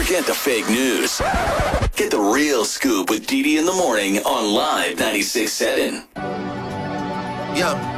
Forget the fake news. Get the real scoop with Dee Dee in the morning on Live 96.7. Young.